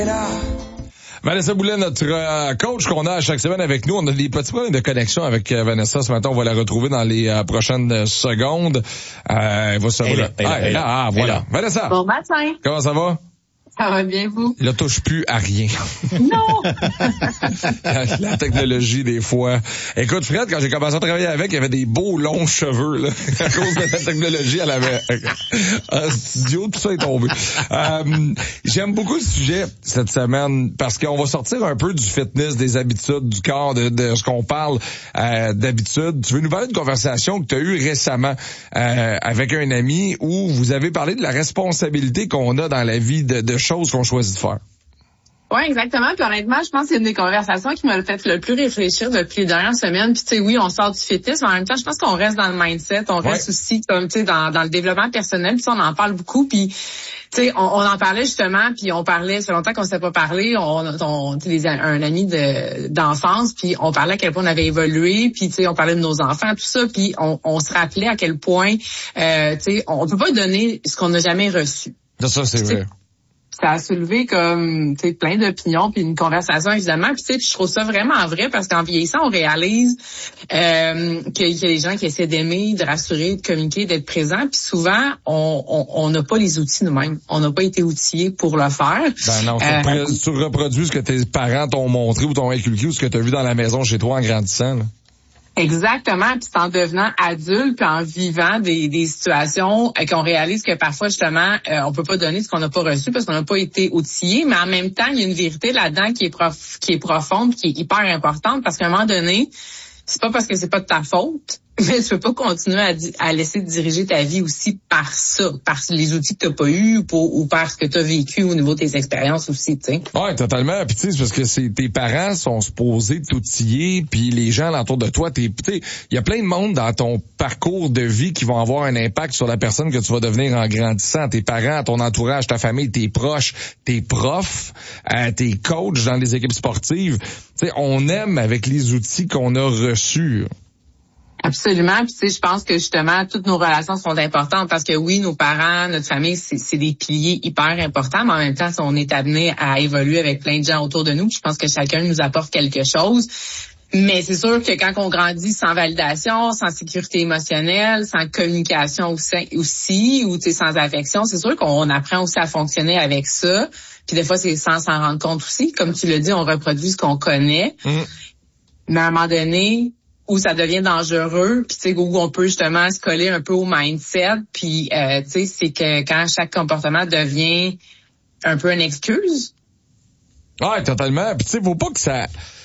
Vanessa Boulet, notre coach qu'on a chaque semaine avec nous. On a des petits problèmes de connexion avec Vanessa ce matin. On va la retrouver dans les prochaines secondes. Elle va se... voilà. Vanessa. Bon matin. Comment ça va? Ça va bien, vous? Il ne touche plus à rien. Non! La technologie, des fois. Écoute, Fred, quand j'ai commencé à travailler avec, il y avait des beaux longs cheveux, là. À cause de la technologie, elle avait un studio, tout ça est tombé. J'aime beaucoup le sujet cette semaine parce qu'on va sortir un peu du fitness, des habitudes, du corps, de ce qu'on parle d'habitude. Tu veux nous parler d'une conversation que tu as eue récemment avec un ami où vous avez parlé de la responsabilité qu'on a dans la vie de choses qu'on choisit de faire. Oui, exactement. Puis honnêtement, je pense que c'est une des conversations qui m'a fait le plus réfléchir depuis les dernières semaines. Puis tu sais, oui, on sort du fitness, mais en même temps, je pense qu'on reste dans le mindset, on reste aussi comme tu sais dans le développement personnel. Puis on en parle beaucoup. Puis tu sais, on en parlait justement. Puis on parlait, ça fait longtemps qu'on ne s'est pas parlé. Un ami d'enfance. Puis on parlait à quel point on avait évolué. Puis tu sais, on parlait de nos enfants, tout ça. Puis on se rappelait à quel point, tu sais, on peut pas donner ce qu'on n'a jamais reçu. Ça, c'est vrai. Ça a soulevé comme tu sais plein d'opinions puis une conversation évidemment puis tu sais je trouve ça vraiment vrai parce qu'en vieillissant on réalise qu'il y a des gens qui essaient d'aimer, de rassurer, de communiquer, d'être présent puis souvent on n'a pas les outils nous-mêmes, on n'a pas été outillés pour le faire. Ben non, tu reproduis ce que tes parents t'ont montré ou t'ont inculqué ou ce que tu as vu dans la maison chez toi en grandissant là. Exactement, puis c'est en devenant adulte puis en vivant des situations qu'on réalise que parfois justement on peut pas donner ce qu'on n'a pas reçu parce qu'on n'a pas été outillé, mais en même temps il y a une vérité là-dedans qui est profonde, qui est hyper importante parce qu'à un moment donné, c'est pas parce que c'est pas de ta faute, mais tu peux pas continuer à laisser diriger ta vie aussi par ça, par les outils que t'as pas eu ou par ce que t'as vécu au niveau de tes expériences aussi, tu sais. Ouais, totalement. Puis tu sais, parce que tes parents sont supposés t'outiller, puis les gens autour de toi, il y a plein de monde dans ton parcours de vie qui vont avoir un impact sur la personne que tu vas devenir en grandissant. Tes parents, ton entourage, ta famille, tes proches, tes profs, tes coachs dans les équipes sportives. Tu sais, on aime avec les outils qu'on a reçus. Absolument. Puis tu sais, je pense que justement toutes nos relations sont importantes parce que oui, nos parents, notre famille, c'est des piliers hyper importants, mais en même temps, on est amené à évoluer avec plein de gens autour de nous. Puis je pense que chacun nous apporte quelque chose. Mais c'est sûr que quand on grandit sans validation, sans sécurité émotionnelle, sans communication aussi ou tu sais sans affection, c'est sûr qu'on apprend aussi à fonctionner avec ça. Puis des fois, c'est sans s'en rendre compte aussi. Comme tu l'as dit, on reproduit ce qu'on connaît. Mais à un moment donné, où ça devient dangereux, puis tu sais où on peut justement se coller un peu au mindset, puis tu sais c'est que quand chaque comportement devient un peu une excuse. Ouais, totalement. Puis tu sais, faut pas que ça.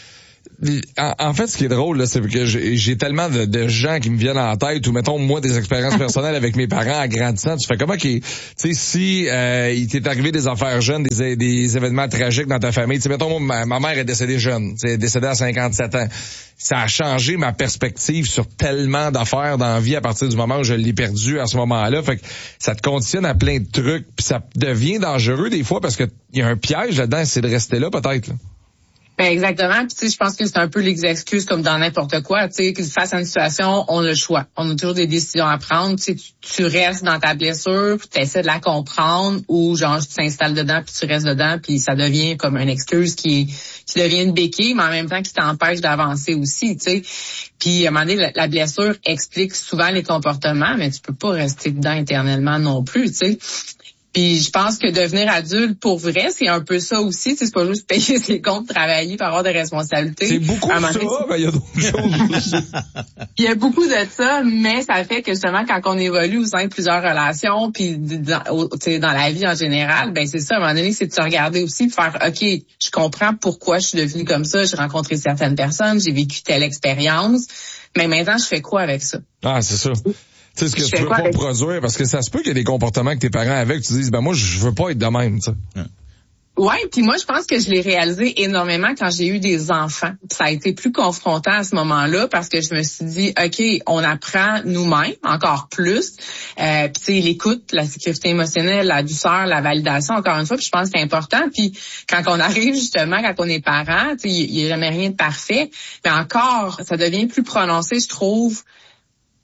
En fait, ce qui est drôle, là, c'est que j'ai tellement de gens qui me viennent en tête, ou mettons, moi, des expériences personnelles avec mes parents en grandissant. Tu fais comment tu sais, si il t'est arrivé des affaires jeunes, des événements tragiques dans ta famille, tu sais, mettons, ma mère est décédée jeune, tu sais, décédée à 57 ans. Ça a changé ma perspective sur tellement d'affaires dans la vie à partir du moment où je l'ai perdu à ce moment-là. Fait que ça te conditionne à plein de trucs, puis ça devient dangereux des fois parce que il y a un piège là-dedans, c'est de rester là peut-être, là. Ben exactement. Puis tu sais, je pense que c'est un peu les excuses comme dans n'importe quoi. Tu sais, face à une situation, on a le choix. On a toujours des décisions à prendre. Tu sais, tu restes dans ta blessure, puis tu essaies de la comprendre, ou genre tu t'installes dedans, puis tu restes dedans, puis ça devient comme une excuse qui devient une béquille, mais en même temps qui t'empêche d'avancer aussi. Tu sais, puis à un moment donné, la blessure explique souvent les comportements, mais tu peux pas rester dedans éternellement non plus. Tu sais. Puis je pense que devenir adulte, pour vrai, c'est un peu ça aussi. C'est pas juste payer ses comptes, travailler, pour avoir des responsabilités. C'est beaucoup ça, mais il y a d'autres choses. Il y a beaucoup de ça, mais ça fait que justement, quand on évolue au sein de plusieurs relations, puis dans la vie en général, ben c'est ça, à un moment donné, c'est de se regarder aussi, de faire, OK, je comprends pourquoi je suis devenue comme ça, j'ai rencontré certaines personnes, j'ai vécu telle expérience, mais maintenant, je fais quoi avec ça? Ah, c'est ça. Tu sais, ce que tu veux pas produire, parce que ça se peut qu'il y ait des comportements que tes parents avaient, que tu dises, ben moi, je veux pas être de même, tu sais. Ouais, puis moi, je pense que je l'ai réalisé énormément quand j'ai eu des enfants. Ça a été plus confrontant à ce moment-là parce que je me suis dit, OK, on apprend nous-mêmes encore plus. Puis tu sais, l'écoute, la sécurité émotionnelle, la douceur, la validation, encore une fois, puis je pense que c'est important. Puis quand on arrive justement, quand on est parent, tu sais, il y a jamais rien de parfait, mais encore, ça devient plus prononcé, je trouve,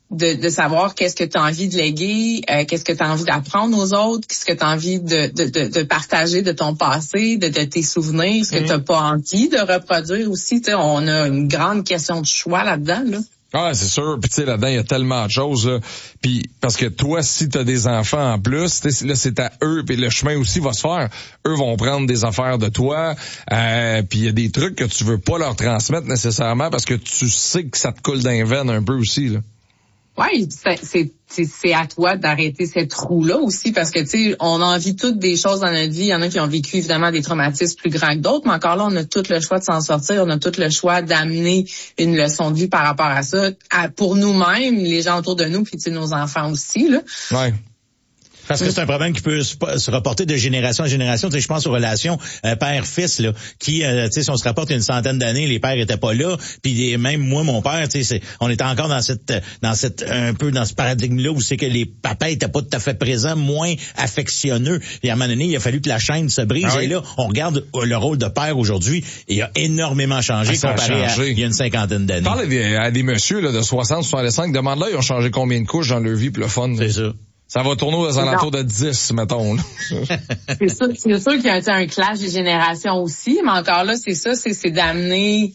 de savoir qu'est-ce que tu as envie de léguer, qu'est-ce que tu as envie d'apprendre aux autres, qu'est-ce que tu as envie de partager de ton passé, de tes souvenirs, ce que tu n'as pas envie de reproduire aussi. Tu sais, on a une grande question de choix là-dedans, là. Ah, c'est sûr. Puis tu sais, là-dedans, il y a tellement de choses, là. Puis parce que toi, si t'as des enfants en plus, là, c'est à eux, puis le chemin aussi va se faire. Eux vont prendre des affaires de toi, puis il y a des trucs que tu veux pas leur transmettre nécessairement parce que tu sais que ça te coule dans les veines un peu aussi, là. Ouais, c'est à toi d'arrêter cette roue-là aussi parce que, tu sais, on a envie toutes des choses dans notre vie. Il y en a qui ont vécu, évidemment, des traumatismes plus grands que d'autres, mais encore là, on a tout le choix de s'en sortir. On a tout le choix d'amener une leçon de vie par rapport à ça, pour nous-mêmes, les gens autour de nous, puis, tu sais, nos enfants aussi, là. Ouais. Parce que c'est un problème qui peut se reporter de génération en génération. Tu sais, je pense aux relations père-fils là, qui, tu sais, si on se rapporte une centaine d'années, les pères étaient pas là. Puis même moi, mon père, tu sais, on était encore dans un peu dans ce paradigme-là où c'est que les papas étaient pas tout à fait présents, moins affectionneux. Et à un moment donné, il a fallu que la chaîne se brise. Ah oui. Et là, on regarde le rôle de père aujourd'hui et il a énormément changé comparé à il y a une cinquantaine d'années. Parle à des messieurs là de 60, 65, demande-là, ils ont changé combien de couches dans leur vie pour le fun. C'est ça. Ça va tourner aux alentours de 10, mettons. Là. C'est sûr qu'il y a un clash des générations aussi, mais encore là, c'est d'amener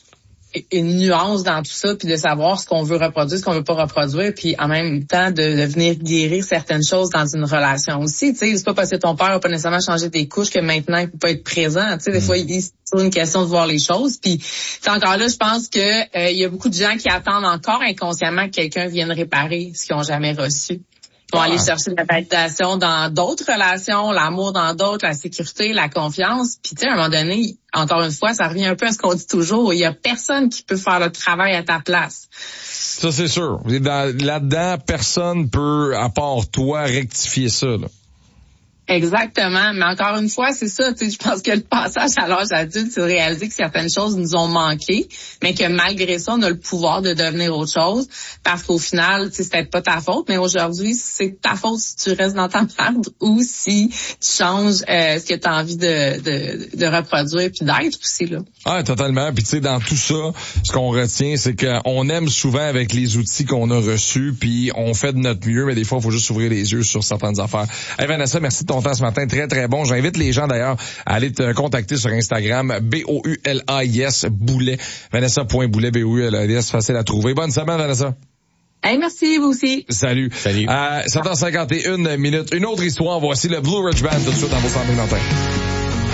une nuance dans tout ça, puis de savoir ce qu'on veut reproduire, ce qu'on veut pas reproduire, puis en même temps de venir guérir certaines choses dans une relation aussi. Tu sais, c'est pas parce que ton père a pas nécessairement changé tes couches que maintenant il peut pas être présent. Tu sais, des fois c'est une question de voir les choses. Puis encore là, je pense que il y a beaucoup de gens qui attendent encore inconsciemment que quelqu'un vienne réparer ce qu'ils ont jamais reçu. Ils vont aller chercher la validation dans d'autres relations, l'amour dans d'autres, la sécurité, la confiance. Puis tu sais, à un moment donné, encore une fois, ça revient un peu à ce qu'on dit toujours. Il y a personne qui peut faire le travail à ta place. Ça, c'est sûr. Là-dedans, personne peut, à part toi, rectifier ça, là. Exactement, mais encore une fois, c'est ça, tu sais, je pense que le passage à l'âge adulte, c'est de réaliser que certaines choses nous ont manqué, mais que malgré ça, on a le pouvoir de devenir autre chose, parce qu'au final, tu sais, c'est peut-être pas ta faute, mais aujourd'hui, c'est ta faute si tu restes dans ta merde ou si tu changes ce que tu as envie de reproduire puis d'être aussi, là. Ah, totalement. Puis tu sais, dans tout ça, ce qu'on retient, c'est qu'on aime souvent avec les outils qu'on a reçus, puis on fait de notre mieux, mais des fois, il faut juste ouvrir les yeux sur certaines affaires. Hey Vanessa, merci de ton temps ce matin, très très bon. J'invite les gens d'ailleurs à aller te contacter sur Instagram, BOULAIS Boulet, Vanessa.Boulet, BOULAIS, facile à trouver. Bonne semaine, Vanessa. Hey, merci, vous aussi. Salut. 7h51 minutes. Une autre histoire, voici le Blue Ridge Band tout de suite dans vos centres matin.